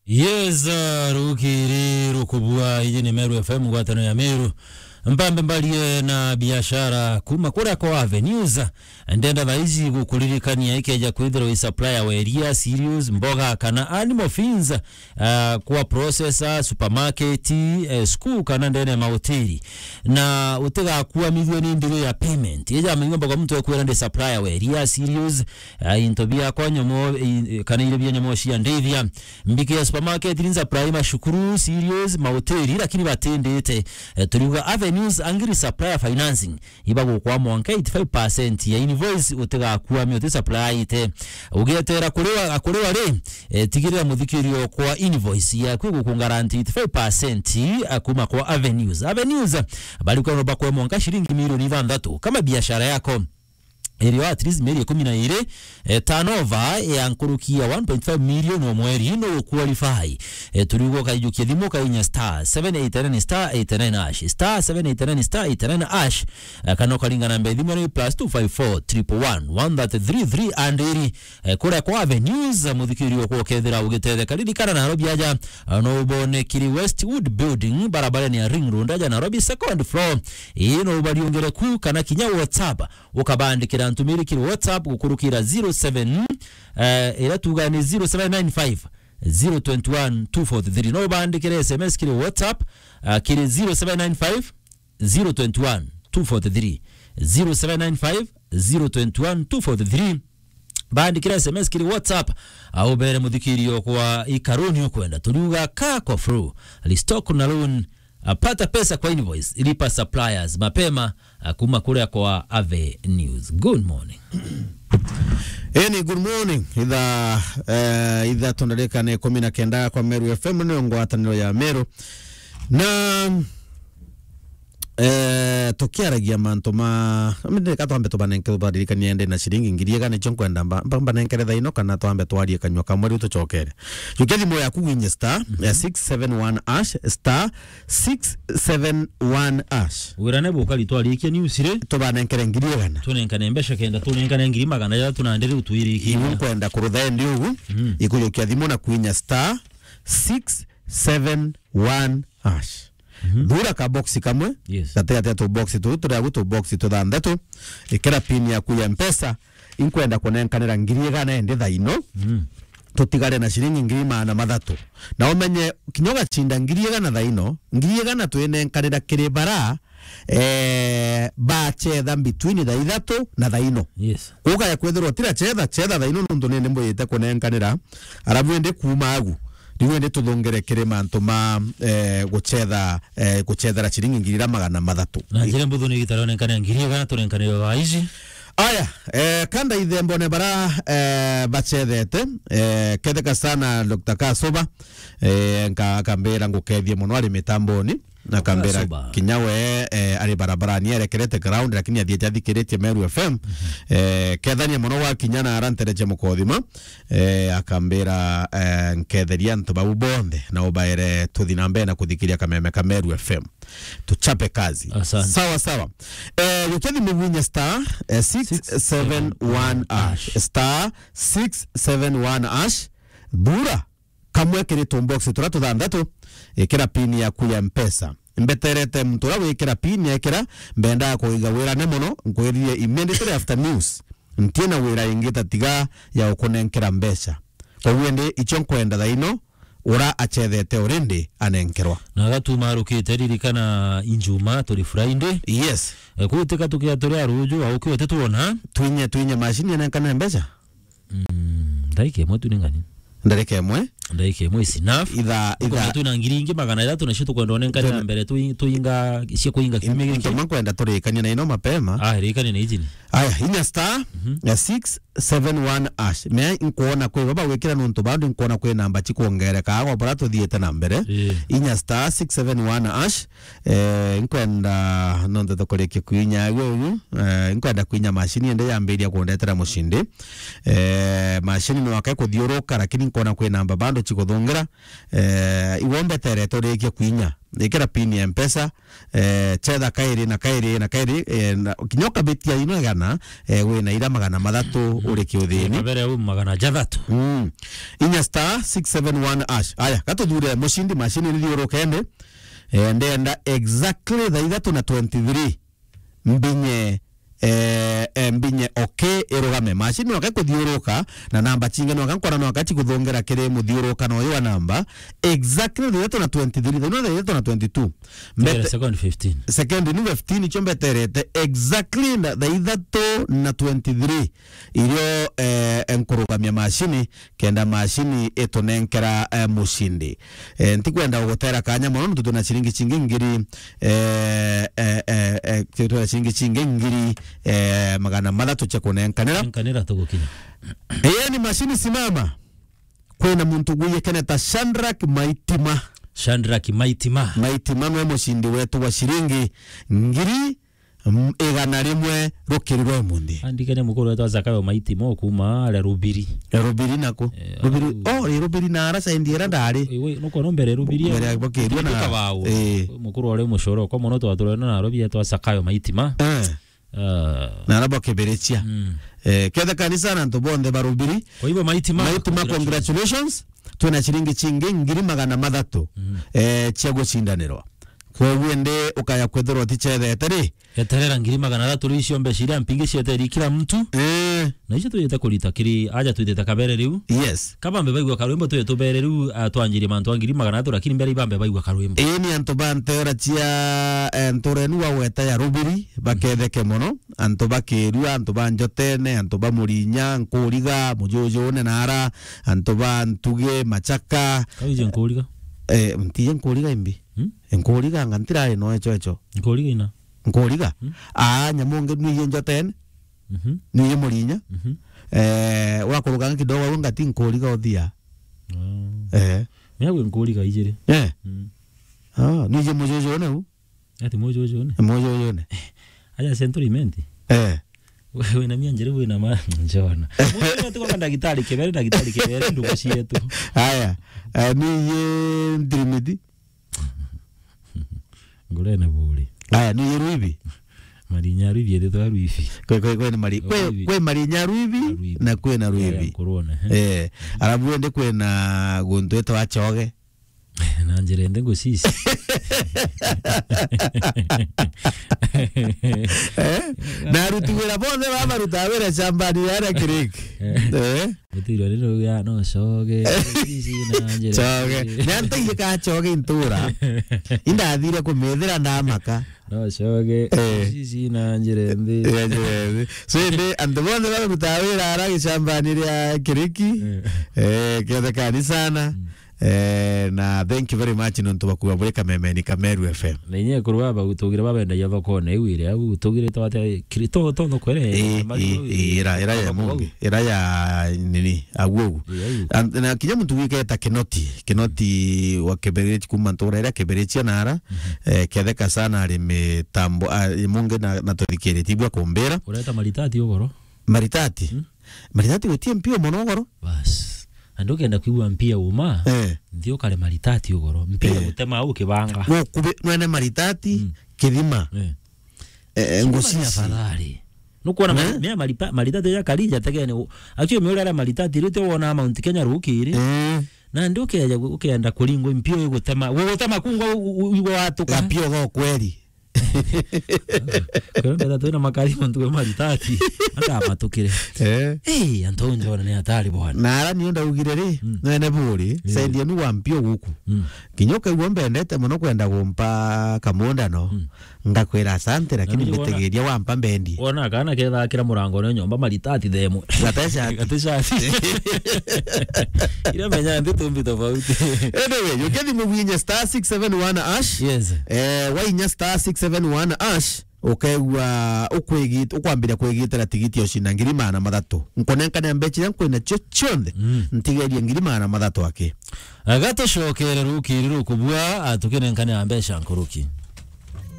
Yes, rukiri rukubua hii ni Meru FM ngwatano ya Meru. Mpambe mbaliye na biashara kuma kura kwa avenues ndenda baizi gukuririkania ikeja kwithiro supplier wa area serious mboga kana animal feeds kwa processor supermarket school kana ndene mahoteli na utega kuwa milioni ndiro ya payment yeja mingomba kwa mtu yakwera ndi supplier wa area serious intobia kwa nyomo kana ile bya nyomo shia ndivya mbike ya supermarket linza prime shukuru serious mahoteli lakini batendete tuliga news angiri supplier financing ibago kwa mwanka 85% ya invoice utega kuwa myote supply ite ugetera kulewa le tigirira muthikirio kwa invoice ya kwigo ku guarantee 85% akuma kwa avenues bali kwa roba kwa mwanka shilingi milioni 6 kama biashara yako area at least meri 12 turnover ya nkurukia 1.5 million o mweri no qualify tuligo kajukia thimo kainya star 789 star 89 hash star 789 star 89 hash kana kalingana mbe thimo ni plus 254 111 and eri kura kwa avenues muthikirio kwa kethera ugetete kalidi kana Nairobi aja no bone kiri Westwood building barabara ni ring road aja Nairobi second floor ino bali ongere ku kana kinya WhatsApp ukabandikira ntumirikira WhatsApp gukurukira 07 era tugane 0795 021 243 no bandikira SMS kiri WhatsApp kiri 0795 021 243 0795 021 243 bandikira SMS kiri WhatsApp au bere mudhikirio kwa ikaruni ukwenda tuliuga kako through listock na loan pata pesa kwa invoice ilipa suppliers mapema kuma kule kwa Ave News. Good morning. Good morning. Idha tunaleka ne 19 kwa Meru FM ni ngwataniro ya Meru na tokiaragia manto ma amende katombe to banenke badirika niende na shilingi ngiriega ne chonkwenda mbamba nenkere thaino kana twambe twarie kanywa kamwe ru tuchokere yukethi moya kuwinya star 671 ash star 671 ash wirane bukali twarikie news ire to banenkere ngiriega na tunenkane mbesha kenda tunenkane ngiri magana ya tunandiri utwiriki ibu kwenda kurutha ndi ugu ikuyukia thimo na kuwinya star 671 ash Dura ka boxi kamwe tatega tu boxi tu turagutu boxi tu dandatu ikera pin ya kuya mpesa inkwenda konenkanira ngiriega na ende thaino tutigare na shilingi ngiri maana mathatu na umenye kinyoga chinda ngiriega na thaino ngiriega na tuenenkanira kiribara bachetha between tha ithatu na thaino kuga ya kwethirwo tira chetha thaino nundu nende mboyete konenkanira arabu ende kuma agu niwende tuthongere kirima ntuma guchethera shilingi ngirira magana mathatu na njire mbuthu ni gitarone kana ngiriega kana turenkane wa ici aya kanda ithe mbone bara bachethete ketheka sana Dr. Kasoba kambera ngukethie muno ari mitamboni na kambera kinyawe ari barabara ni erekerete ground lakini athiete athikiritie Meru FM kethania muno wa kinyana arantereje mukothima akambera nketheria ntuba ubonde na ubaire tuthinambe na kuthikiria kameme ka Meru FM tuchape kazi sawa yukethi muwinya star 671 ash star 671 ash dura kamwe kiri tumbox turatu thandatu ikira pin ya kuya mpesa mbeterete mtura wikira pin ya ikira mbenda kuiga wira ne muno ngwirie immediately after news ntiena wira ingita tiga ya ukunenkera mbesha kwa wende ichonkwenda thaino ura achethete urindi anenkerwa na gatuma rukite ririkana injuma turi Friday yes kutika tukia turi aruju au kiwete tuona twinye machine anenkana mbesha ndaike motu ningani ndareke mwe is enough idha tuna ngiringi magana ya tunashitu kwenda onenkana na mbere tuinga isi kuinga kimege kama kwenda turikania na ino mapema rikani na ijini inya star ya 671 ash me inkuona kwe baba wekira nuntu bado inkuona kwe namba chikuongereka agwa bora tuthiete na mbere inya star 671 ash inkwenda nonto tokoreke kuinya gwe inkwenda kuinya machine ende yambiria kuondetera mushindi machine no akae kuthiuruka lakini inkuona kwe namba bado ndo chikuthungira iwombe tereto rike kwinya ikira pin ya mpesa chetha kairi na kairi na kairi kinyoka betia ino gana wina ira magana mathatu uri kiuthini mbere u magana jathatu inya star 671 ash aya katuthure mushindi machine ni thiuru kende ndenda exactly the 23 mbinye mbinye okay irugame machine no kakuthiuruka na namba chinge no kankora no akachi kuthongera kire muthiuruka no yo namba exactly the 23 no the 22 mbete second 15 second ni 15 chombeterete exactly the 23 irio enkurukamia machine kenda machine etonenkera mushindi ntikwenda gutera kanya muno tutuna chiringi chingi ngiri tutuna chiringi chingi ngiri magana mathatu cha kunenkanira tugukinya ni mashini simama kwena muntu guye keneta Shandrak Maitima nwe mushindi wetu wa shiringi ngiri igana rimwe rukirirwe mundi andikene mukuru wetu Zakayo Maitima kuma ale rubiri nako rubiri na ara saindiera ndari nuko nombere rubiri mbere bokerio na mukuru ole mushoro ko mono twaturana na robi yetu Zakayo Maitima na rabo keberechia keda kanisa na ntobonde barubiri kwa hivyo Maitima congratulations tuna chiringi chingi ngiri magana mathatu chiago cindanirwa kwa wende ukaya kwethero tichethere eterera ngiri magana mathatu ricio mbeciria mpingi cieteri kila mtu na icio tuyete kurita kiri aja tuyete kabere riu yes kabambe baigwa karwimbo tuyete bere riu twanjiri mantu ngiri magana mathatu lakini mbere ibambe baigwa karwimbo ni antu bantera cia ntorenu wa weta ya rubiri baketheke muno antu bakiru antu banjotene antu bamurinya nkuriga mujojone nara antu bantuge machaka kawije nkuriga mtiye nkuriga imbi nkuriga ngantira no echo nkuriga ina nkuriga nyamunge niye njotene niye murinya wakuruga kidogo ngati nkuriga othia mewe nkuriga ijire niye mujojone u ati mujojone aja sentimenti wewe na mianjere wewe na njona mwana tu kwa daktari kebere ndugu yetu haya niye ndrimidi ngole na buri haya niye ruibi marinya ruibi yetu ruibi kwe ni mari kwe marinya ruibi na kwe na ruibi arabu ende kwe na guntu eto achoge na njere ndengo sisi na rutuwera bonde baba rutawera shambani yara kiriki mutiro rero ya no shoge sisi na njere choge nante yika choge intura indathire kumethera ndamaka no shoge sisi na njere ndi so inde andobonde baba rutawera ara shambani ya kiriki kenda kanisa na thank you very much nontu bakuwa bure kamemeni Kameru FM nenye kurwa bagutugira babenda yava kone iwire abu tugire twate krito tono kwere ira ya mungu ira ya nini agwo na kinya muntu wiketa kinoti wa kebereti kumantora ira kebereti nara ketheka sana ari mitambo mungu na todikere tibwa kombera ureta maritati ogoro maritati wetie mpio monogoro bas andu kenda kuigwa mpia uma ndio kale maritati ugoro mpia gutema au kibanga no kube mwene maritati kithima ngosi afadhali no kuona mia maritati ya kalija tegene actually me ura maritati rite wona Mount Kenya rukiri na ndio keja ukenda kulingwa mpia gutema kungwa ugo watu kapio go kweli kwa ndio tuna makali mtu maritati anga matukire Antonio ne atali bwana nara ni onda ugireri nene buri saidia ni wampio guku kinyoka igombe ndete muno kwenda gumpa kamonda no ngakwira asante lakini mbetegeria wampa mbendi ona kana ketha kira murango ne nyomba maritati themo gatesha ira menya nditu mbito tofauti anyway you get mugwinya star 671 ash yes wainya star 671 ash ukegwa ukwambira kwegitira tigiti oshinda ngiri mana mathatu nkonenkane mbechira kwina chochonde ntigeria ngiri mana mathatu ake agato shokere rukiri rukubwa atukenenkane ambesha nkuruki